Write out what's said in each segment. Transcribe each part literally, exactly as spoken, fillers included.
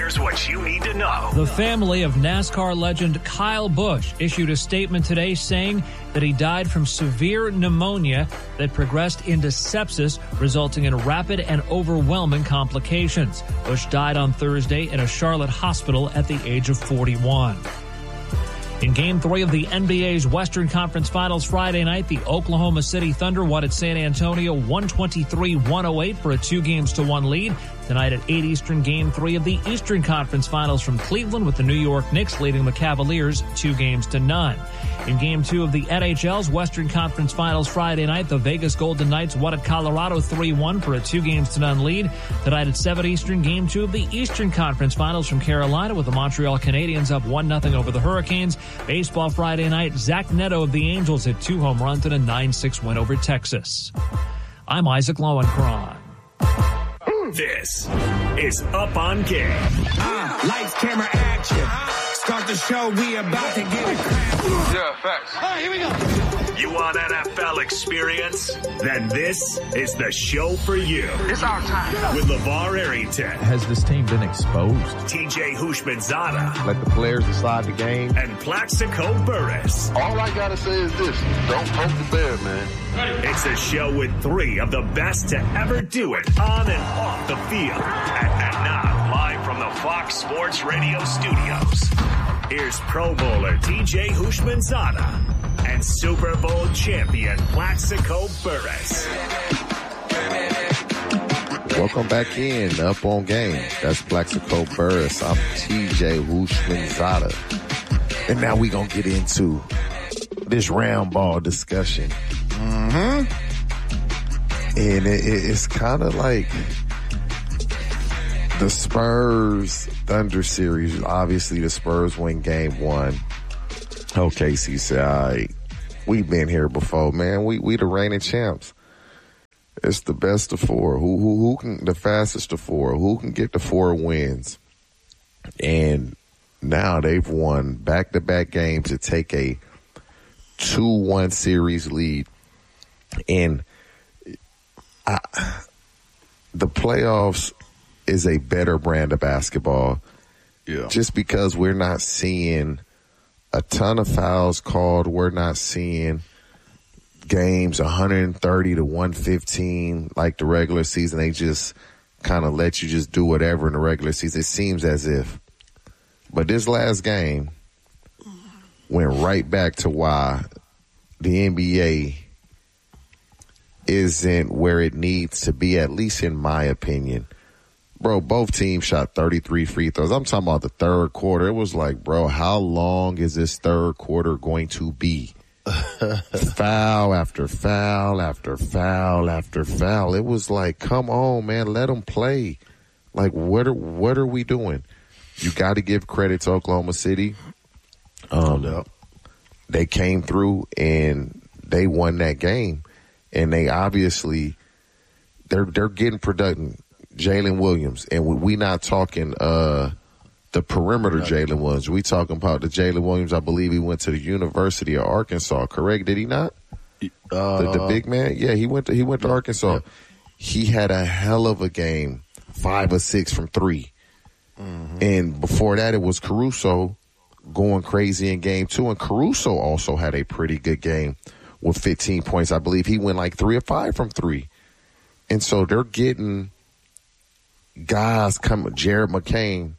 Here's what you need to know. The family of NASCAR legend Kyle Busch issued a statement today saying that he died from severe pneumonia that progressed into sepsis, resulting in rapid and overwhelming complications. Busch died on Thursday in a Charlotte hospital at the age of forty-one. In Game three of the N B A's Western Conference Finals Friday night, the Oklahoma City Thunder won at San Antonio one twenty-three to one oh eight for a two games to one lead. Tonight at eight Eastern, Game three of the Eastern Conference Finals from Cleveland, with the New York Knicks leading the Cavaliers two games to none. In Game two of the N H L's Western Conference Finals Friday night, the Vegas Golden Knights won at Colorado three one for a two games to none lead. Tonight at seven Eastern, Game two of the Eastern Conference Finals from Carolina, with the Montreal Canadiens up one nothing over the Hurricanes. Baseball Friday night, Zach Neto of the Angels hit two home runs in a nine six win over Texas. I'm Isaac Lowenkron. This is Up on Game. Uh, lights, camera, action. Start the show, we about to get it cracking. Yeah, facts. All right, here we go. You want N F L experience? Then this is the show for you. It's our time. With LeVar Arrington. Has this team been exposed? T J Houshmandzadeh. Let the players decide the game. And Plaxico Burress. All I gotta say is this. Don't poke the bear, man. It's a show with three of the best to ever do it on and off the field. And, and now, live from the Fox Sports Radio studios, here's Pro Bowler T J Houshmandzadeh and Super Bowl champion Plaxico Burress. Welcome back in, Up on Game. That's Plaxico Burress. I'm T J Houshmandzadeh. And now we're going to get into this round ball discussion. Mm-hmm. And it, it, it's kind of like the Spurs Thunder series. Obviously, the Spurs win game one. O K C said, all right, we've been here before, man. We we the reigning champs. It's the best of four. Who who who can the fastest of four? Who can get the four wins? And now they've won back-to-back games to take a two one series lead. And I, the playoffs is a better brand of basketball. Yeah. Just because we're not seeing a ton of fouls called, we're not seeing games one thirty to one fifteen like the regular season. They just kind of let you just do whatever in the regular season. It seems as if. But this last game went right back to why the N B A isn't where it needs to be, at least in my opinion. Bro, both teams shot thirty-three free throws. I'm talking about the third quarter. It was like, bro, how long is this third quarter going to be? Foul after foul after foul after foul. It was like, come on, man, let them play. Like, what are, what are we doing? You got to give credit to Oklahoma City. Um, no they came through and they won that game. And they obviously, they're they're getting production. Jalen Williams, and we, we not talking uh, the perimeter Jalen Williams. We talking about the Jalen Williams. I believe he went to the University of Arkansas. Correct? Did he not? Uh, the, the big man. Yeah, he went to he went to Arkansas. Yeah. He had a hell of a game, five or six from three. Mm-hmm. And before that, it was Caruso going crazy in game two, and Caruso also had a pretty good game with fifteen points. I believe he went like three or five from three. And so they're getting guys coming. Jared McCain,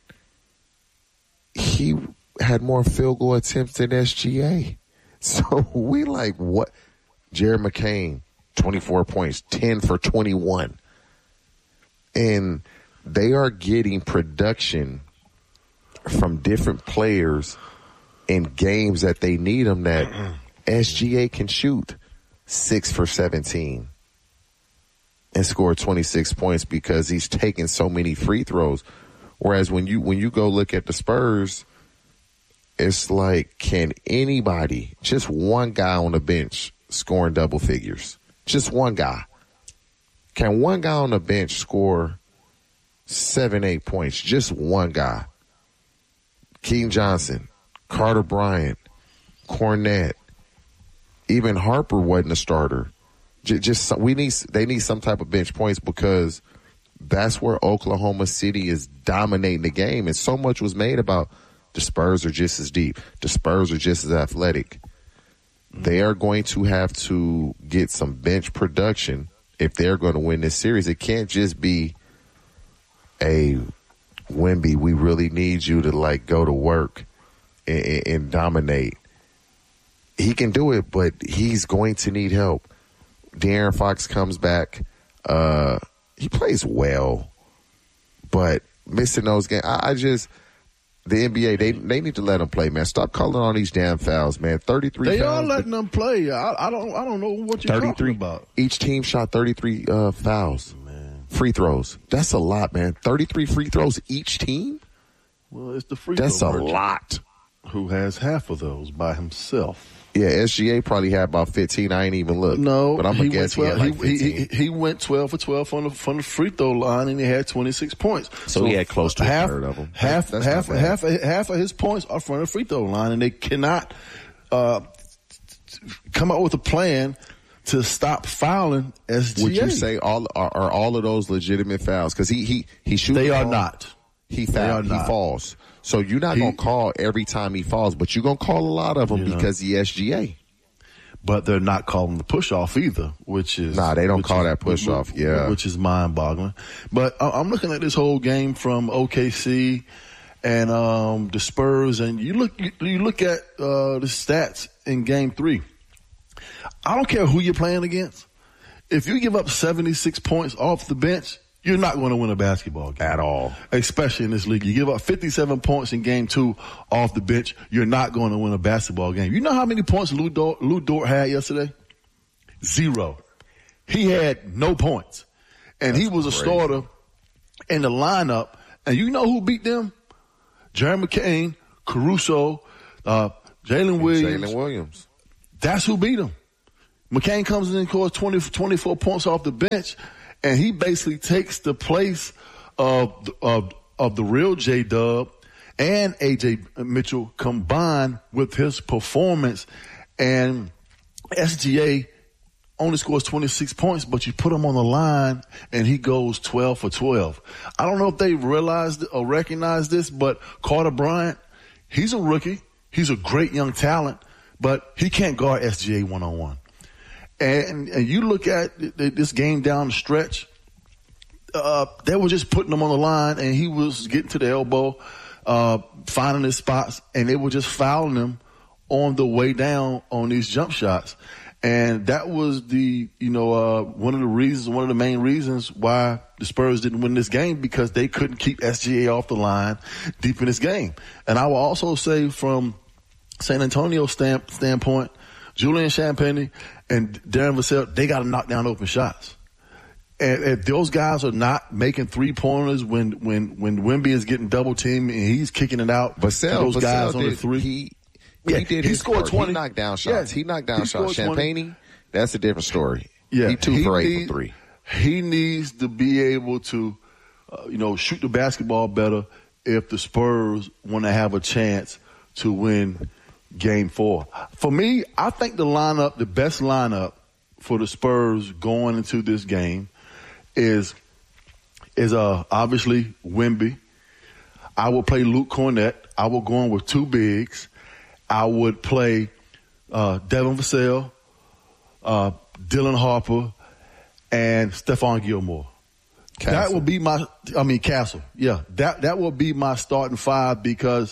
he had more field goal attempts than S G A. So we like, what? Jared McCain, twenty-four points, ten for twenty-one. And they are getting production from different players in games that they need them that S G A can shoot six for seventeen and score twenty-six points because he's taking so many free throws. Whereas when you when you go look at the Spurs, it's like, can anybody, just one guy on the bench scoring double figures? Just one guy. Can one guy on the bench score seven, eight points? Just one guy. Keaton Johnson, Carter Bryant, Cornette, even Harper wasn't a starter. Just, just we need they need some type of bench points because that's where Oklahoma City is dominating the game. And so much was made about the Spurs are just as deep. The Spurs are just as athletic. They are going to have to get some bench production if they're going to win this series. It can't just be a Wemby, we really need you to like go to work and, and, and dominate. He can do it, but he's going to need help. De'Aaron Fox comes back. Uh, he plays well, but missing those games, I, I just the N B A they they need to let him play, man. Stop calling on these damn fouls, man. Thirty-three. They fouls, are letting them play. I, I don't. I don't know what you're talking about. Each team shot thirty-three uh, fouls, man. Free throws. That's a lot, man. Thirty-three free throws each team. Well, it's the free That's throw a merchant lot. Who has half of those by himself? Yeah, S G A probably had about fifteen. I ain't even looked. No, but I'm he gonna guess he, went had like twelve, he, fifteen. he, he went twelve for twelve from the from the free throw line, and he had twenty-six points. So, so he had close to half, a third of them. Half That's half half half half of his points are from the free throw line, and they cannot uh, come up with a plan to stop fouling S G A. Would you say all are, are all of those legitimate fouls? Because he he he shoots. They the are ball, not. He They foul, are he not. falls. So you're not He- gonna call every time he falls, but you're gonna call a lot of them You know. because he S G A. But they're not calling the push off either, which is Nah, they don't which call is- that push which- off. Yeah, which is mind boggling. But I- I'm looking at this whole game from O K C and um, the Spurs, and you look you, you look at uh, the stats in Game Three. I don't care who you're playing against. If you give up seventy-six points off the bench, you're not going to win a basketball game. At all. Especially in this league. You give up fifty-seven points in game two off the bench, you're not going to win a basketball game. You know how many points Lou Dort, Lou Dort had yesterday? Zero. He had no points. And That's he was a crazy. starter in the lineup. And you know who beat them? Jeremy McCain, Caruso, uh, Jalen Williams. Jalen Williams. That's who beat him. McCain comes in and scores twenty, twenty-four points off the bench, and he basically takes the place of of of the real J-Dub and A J Mitchell combined with his performance. And S G A only scores twenty-six points, but you put him on the line and he goes twelve for twelve. I don't know if they realized or recognized this, but Carter Bryant, he's a rookie. He's a great young talent, but he can't guard S G A one-on-one. And, and you look at this game down the stretch, uh, they were just putting him on the line, and he was getting to the elbow, uh, finding his spots, and they were just fouling him on the way down on these jump shots. And that was the, you know, uh, one of the reasons, one of the main reasons why the Spurs didn't win this game, because they couldn't keep S G A off the line deep in this game. And I will also say from San Antonio stand, standpoint, Julian Champagnie and Darren Vassell, they got to knock down open shots. And if those guys are not making three pointers when when when Wemby is getting double teamed and he's kicking it out, Vassell, those Vassell guys on did, the three, He, yeah, he did. he his scored part. twenty. He knocked down shots. Yeah, he knocked down he shots. scored twenty. Champagnie, that's a different story. Yeah, he two he for eight need- for three. He needs to be able to, uh, you know, shoot the basketball better if the Spurs want to have a chance to win Game Four. For me, I think the lineup, the best lineup for the Spurs going into this game is is uh obviously Wemby. I would play Luke Cornett. I would go in with two bigs. I would play uh, Devin Vassell, uh, Dylan Harper, and Stephon Gilmore. Castle. That will be my, I mean, Castle. Yeah, that, that will be my starting five, because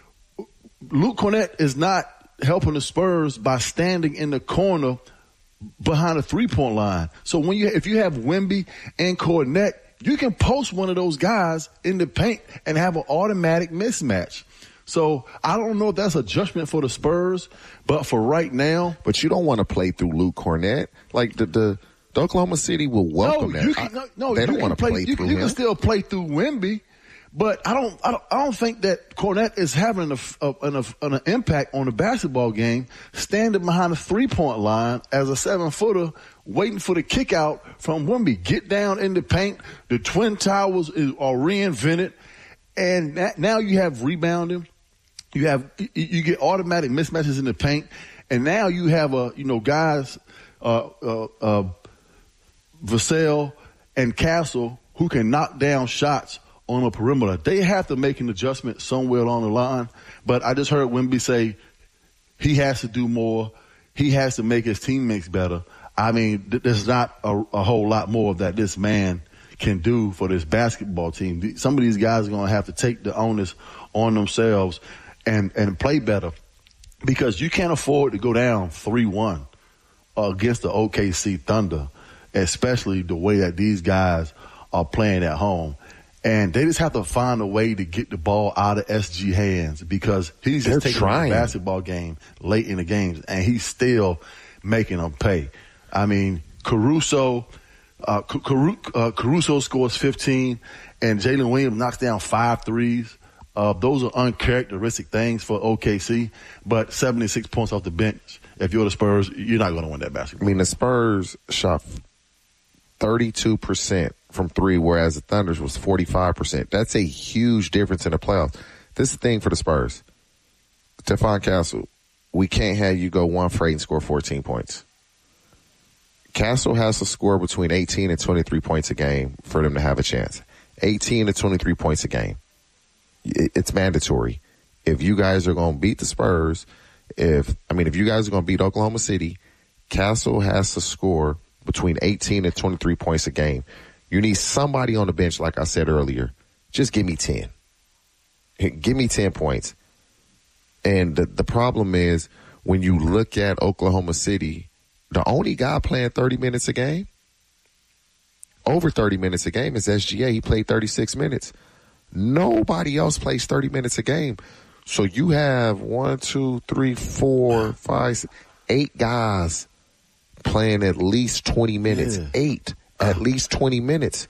Luke Cornett is not helping the Spurs by standing in the corner behind a three-point line. So when you, if you have Wemby and Cornett, you can post one of those guys in the paint and have an automatic mismatch. So I don't know if that's a judgment for the Spurs, but for right now. But you don't want to play through Luke Cornett. Like the the, the Oklahoma City will welcome no, that. You can, no, no, they you don't can want to play, play you through can, you him. can still play through Wemby, but I don't, I don't, I don't think that Cornett is having a, a, an, a, an impact on the basketball game, standing behind the three-point line as a seven-footer, waiting for the kick out from Wemby. Get down in the paint. The Twin Towers is, are reinvented, and that, now you have rebounding. You have you, you get automatic mismatches in the paint, and now you have a you know guys, uh, uh, uh, Vassell and Castle who can knock down shots on the perimeter. They have to make an adjustment somewhere along the line. But I just heard Wemby say he has to do more. He has to make his teammates better. I mean, th- there's not a, a whole lot more that this man can do for this basketball team. Some of these guys are going to have to take the onus on themselves and, and play better, because you can't afford to go down three one against the O K C Thunder, especially the way that these guys are playing at home. And they just have to find a way to get the ball out of S G hands, because he's just They're taking trying. the basketball game late in the games, and he's still making them pay. I mean, Caruso, uh, Caru- uh, Caruso scores fifteen, and Jalen Williams knocks down five threes. Uh, those are uncharacteristic things for O K C, but seventy-six points off the bench. If you're the Spurs, you're not going to win that basketball. I mean, the Spurs shot thirty-two percent from three, whereas the Thunder's was forty-five percent. That's a huge difference in the playoffs. This is the thing for the Spurs. Stephon Castle, we can't have you go one for eight and score fourteen points. Castle has to score between eighteen and twenty-three points a game for them to have a chance. eighteen to twenty-three points a game. It's mandatory. If you guys are going to beat the Spurs, if I mean, if you guys are going to beat Oklahoma City, Castle has to score between eighteen and twenty-three points a game. You need somebody on the bench, like I said earlier. Just give me ten. Give me ten points. And the, the problem is, when you look at Oklahoma City, the only guy playing thirty minutes a game, over thirty minutes a game, is S G A. He played thirty-six minutes. Nobody else plays thirty minutes a game. So you have one, two, three, four, five, six, eight guys playing at least twenty minutes. Yeah. Eight. At least twenty minutes.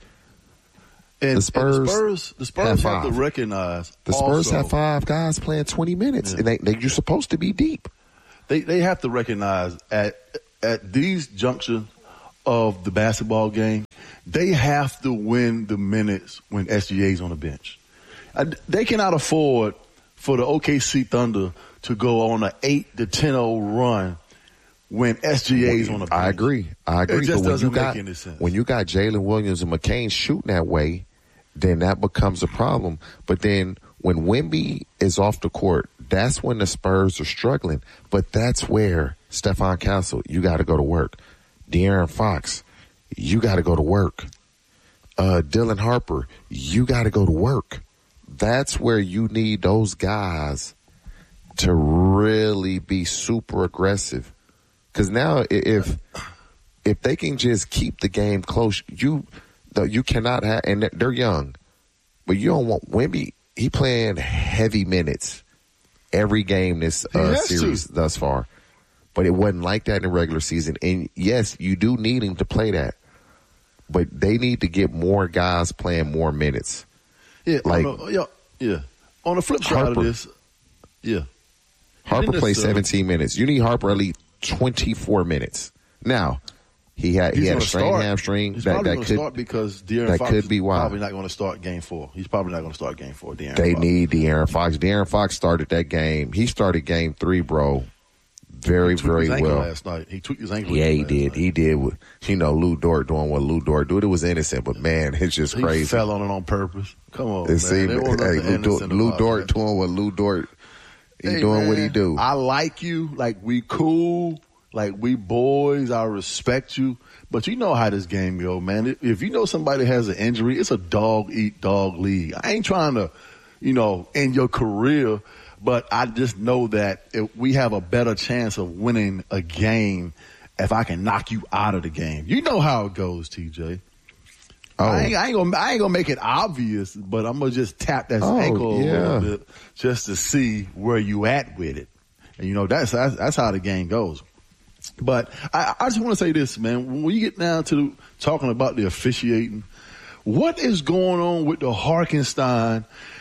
And the Spurs, and the Spurs, the Spurs have, have five. to recognize the Spurs also, have five guys playing twenty minutes, yeah. and they, they, you're supposed to be deep. They they have to recognize at at these junctions of the basketball game, they have to win the minutes when S G A's on the bench. They cannot afford for the O K C Thunder to go on an eight to ten oh run when S G A's on the bench. I agree. I agree. It just but when doesn't you got, make any sense. When you got Jalen Williams and McCain shooting that way, then that becomes a problem. But then when Wemby is off the court, that's when the Spurs are struggling. But that's where Stephon Castle, you got to go to work. De'Aaron Fox, you got to go to work. Uh, Dylan Harper, you got to go to work. That's where you need those guys to really be super aggressive. Because now, if if they can just keep the game close, you you cannot have, and they're young, but you don't want Wemby. He playing heavy minutes every game this uh, series to. thus far, but it wasn't like that in the regular season. And yes, you do need him to play that, but they need to get more guys playing more minutes. Yeah, like on the, yeah, yeah. On the flip side Harper, of this, yeah, Harper plays seventeen minutes. You need Harper at least twenty-four minutes. Now, he had he had a strained start. hamstring. He's that probably that going could to start because De'Aaron that Fox could be why. is probably not going to start game four. He's probably not going to start game four. De'Aaron They Fox. need De'Aaron Fox. De'Aaron Fox started that game. He started game three, bro. Very, he very his ankle well. Last night. He tweaked his ankle. Yeah, he last did. Night. He did. With, you know, Lou Dort doing what Lou Dort did. It was innocent, but man, it's just he crazy. He fell on it on purpose. Come on, it man. Seemed, hey, Lou, Do, Lou Dort that. doing what Lou Dort. He hey, doing man, what he do. I like you. Like we cool. Like we boys. I respect you. But you know how this game go, man. If you know somebody has an injury, it's a dog eat dog league. I ain't trying to, you know, end your career. But I just know that if we have a better chance of winning a game if I can knock you out of the game. You know how it goes, T J. Oh. I, ain't, I, ain't gonna, I ain't gonna make it obvious, but I'm gonna just tap that oh, ankle yeah. a little bit just to see where you at with it. And you know, that's that's, that's how the game goes. But I, I just want to say this, man. When you get down to talking about the officiating, what is going on with the Harkenstein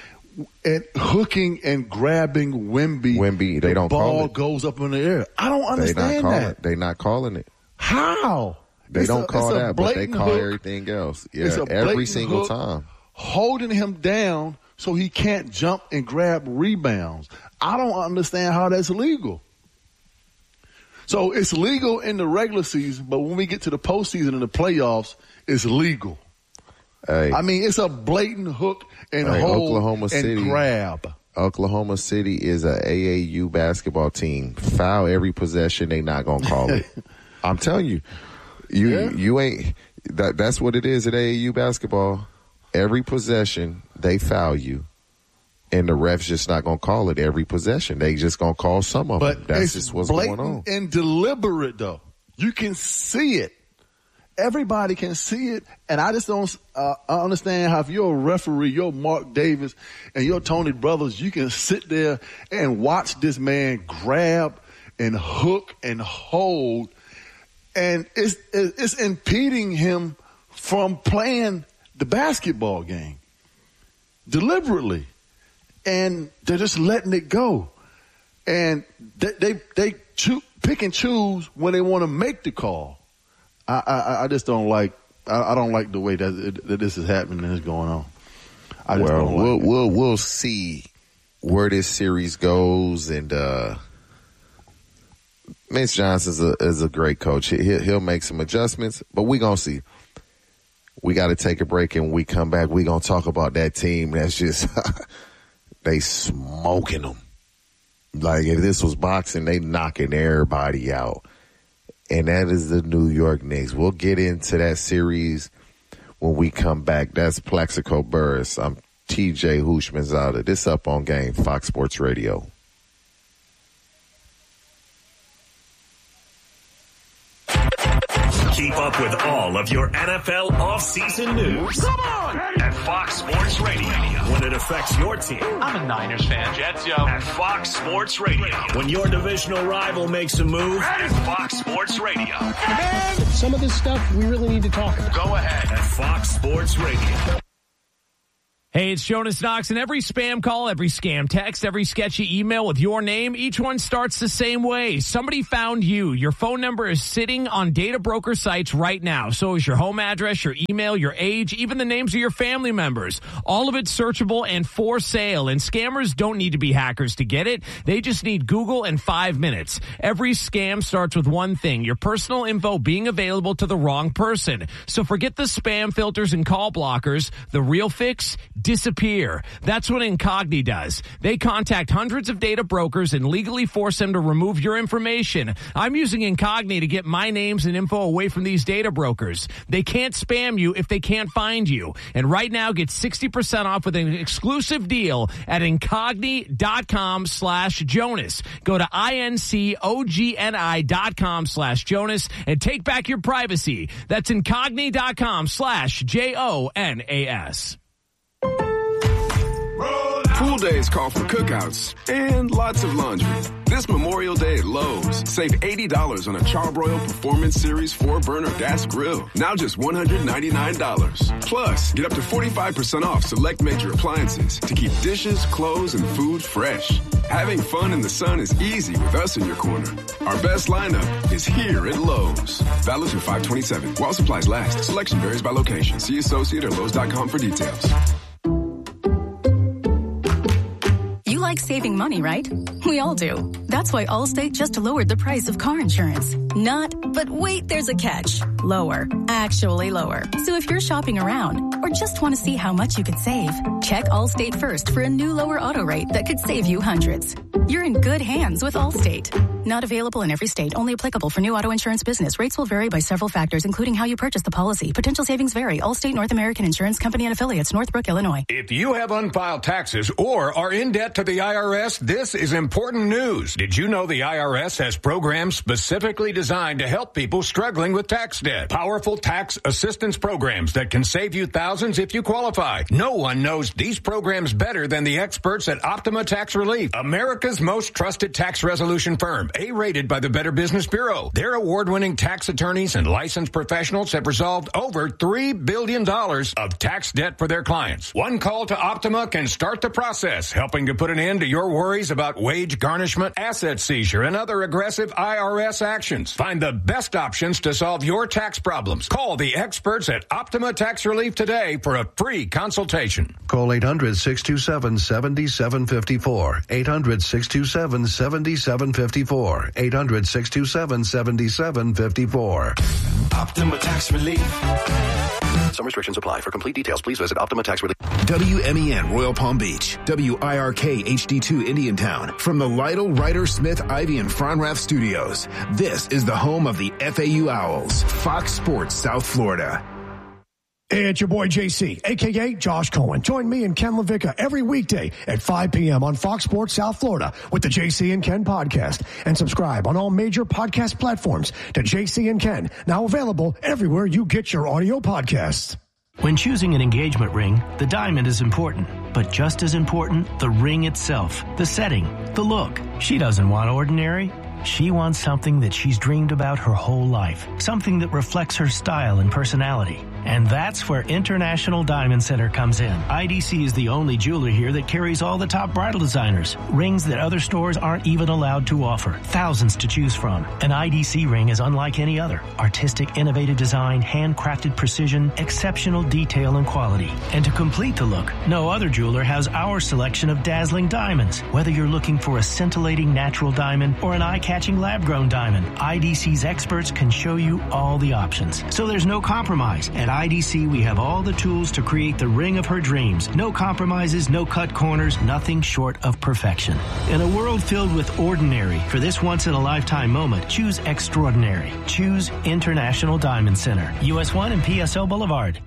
and hooking and grabbing Wemby? Wemby, they the don't call ball it. goes up in the air. I don't understand they not that. It. They not calling it. How? They it's don't a, call that, but they call hook. everything else. Yeah, It's a every single hook, time. Holding him down so he can't jump and grab rebounds. I don't understand how that's legal. So it's legal in the regular season, but when we get to the postseason and the playoffs, it's legal. Hey. I mean, it's a blatant hook and Hey, hold Oklahoma and City. grab. Oklahoma City is a A A U basketball team. Foul every possession, they not gonna call it. I'm telling you, you Yeah. you ain't that. That's what it is at A A U basketball. Every possession they foul you, and the refs just not gonna call it every possession. They just gonna call some of But them. That's it's just what's blatant going on. and deliberate, though. You can see it. Everybody can see it, and I just don't uh, I understand how if you're a referee, you're Mark Davis, and you're Tony Brothers, you can sit there and watch this man grab and hook and hold, and it's it's impeding him from playing the basketball game deliberately, and they're just letting it go, and they they, they choo- pick and choose when they want to make the call. I, I, I just don't like. I, I don't like the way that, that this is happening and it's going on. I just Well, don't like we'll it. we'll we'll see where this series goes, and uh, Mitch Johnson's a is a great coach. He, he'll he'll make some adjustments, but we gonna see. We got to take a break, and when we come back, we gonna talk about that team that's just they smoking them. Like if this was boxing, they knocking everybody out. And that is the New York Knicks. We'll get into that series when we come back. That's Plaxico Burress. I'm T J Hushmanzada. This Up on Game, Fox Sports Radio. Keep up with all of your N F L offseason news. Come on! At Fox Sports Radio. When it affects your team. I'm a Niners fan. Jets, yo. At Fox Sports Radio. When your divisional rival makes a move. At Fox Sports Radio. And some of this stuff we really need to talk about. Go ahead. At Fox Sports Radio. Hey, it's Jonas Knox, and every spam call, every scam text, every sketchy email with your name, each one starts the same way. Somebody found you. Your phone number is sitting on data broker sites right now. So is your home address, your email, your age, even the names of your family members. All of it searchable and for sale. And scammers don't need to be hackers to get it. They just need Google and five minutes. Every scam starts with one thing, your personal info being available to the wrong person. So forget the spam filters and call blockers. The real fix, disappear. That's what Incogni does. They contact hundreds of data brokers and legally force them to remove your information. I'm using Incogni to get my names and info away from these data brokers. They can't spam you if they can't find you. And right now, get sixty percent off with an exclusive deal at Incogni.com slash Jonas. Go to I-N-C-O-G-N-I dot com slash Jonas and take back your privacy. That's Incogni.com slash J O N A S. Pool days call for cookouts and lots of laundry. This Memorial Day at Lowe's, save eighty dollars on a Charbroil Performance Series four burner gas grill. Now just one hundred ninety-nine dollars. Plus, get up to forty-five percent off select major appliances to keep dishes, clothes, and food fresh. Having fun in the sun is easy with us in your corner. Our best lineup is here at Lowe's. Valid through five twenty-seven. While supplies last. Selection varies by location. See associate or Lowe's dot com for details. You like saving money, right? We all do. That's why Allstate just lowered the price of car insurance. Not, but wait, there's a catch. Lower. Actually lower. So if you're shopping around or just want to see how much you could save, check Allstate first for a new lower auto rate that could save you hundreds. You're in good hands with Allstate. Not available in every state. Only applicable for new auto insurance business. Rates will vary by several factors, including how you purchase the policy. Potential savings vary. Allstate North American Insurance Company and affiliates, Northbrook, Illinois. If you have unfiled taxes or are in debt to the I R S, this is important news. Did you know the I R S has programs specifically designed to help people struggling with tax debt? Powerful tax assistance programs that can save you thousands if you qualify. No one knows these programs better than the experts at Optima Tax Relief, America's most trusted tax resolution firm, A-rated by the Better Business Bureau. Their award-winning tax attorneys and licensed professionals have resolved over three billion dollars of tax debt for their clients. One call to Optima can start the process, helping to put an end to your worries about wage garnishment, asset seizure, and other aggressive I R S actions. Find the best options to solve your tax problems. Call the experts at Optima Tax Relief today for a free consultation. Call eight hundred, six two seven, seven seven five four. eight hundred, six two seven, seven seven five four. eight hundred, six two seven, seven seven five four. Optima Tax Relief. Some restrictions apply. For complete details, please visit Optima Tax Relief. W M E N Royal Palm Beach. W I R K H D two Indiantown. From the Lytle, Ryder, Smith, Ivy, and Fronrath Studios. This is the home of the F A U Owls. Fox Sports South Florida. Hey, it's your boy J C, a k a. Josh Cohen. Join me and Ken LaVicka every weekday at five p.m. on Fox Sports South Florida with the J C and Ken podcast. And subscribe on all major podcast platforms to J C and Ken, now available everywhere you get your audio podcasts. When choosing an engagement ring, the diamond is important. But just as important, the ring itself, the setting, the look. She doesn't want ordinary. She wants something that she's dreamed about her whole life, something that reflects her style and personality. And that's where International Diamond Center comes in. I D C is the only jeweler here that carries all the top bridal designers, rings that other stores aren't even allowed to offer, thousands to choose from. An I D C ring is unlike any other. Artistic, innovative design, handcrafted precision, exceptional detail and quality. And to complete the look, no other jeweler has our selection of dazzling diamonds. Whether you're looking for a scintillating natural diamond or an eye-catching lab-grown diamond, I D C's experts can show you all the options. So there's no compromise. At I D C, we have all the tools to create the ring of her dreams. No compromises, no cut corners, nothing short of perfection. In a world filled with ordinary, for this once-in-a-lifetime moment, choose extraordinary. Choose International Diamond Center, U S one and P S O Boulevard.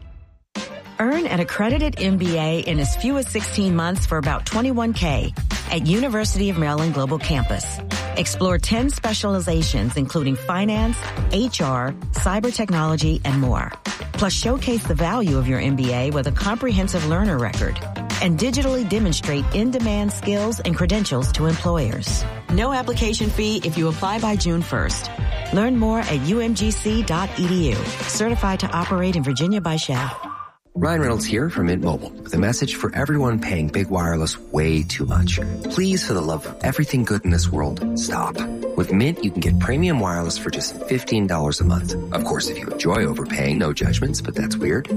Earn an accredited M B A in as few as sixteen months for about twenty-one K at University of Maryland Global Campus. Explore ten specializations, including finance, H R, cyber technology, and more. Plus, showcase the value of your M B A with a comprehensive learner record and digitally demonstrate in-demand skills and credentials to employers. No application fee if you apply by June first. Learn more at U M G C dot E D U. Certified to operate in Virginia by Shell. Ryan Reynolds here from Mint Mobile with a message for everyone paying big wireless way too much. Please, for the love of everything good in this world, stop. With Mint, you can get premium wireless for just fifteen dollars a month. Of course, if you enjoy overpaying, no judgments, but that's weird.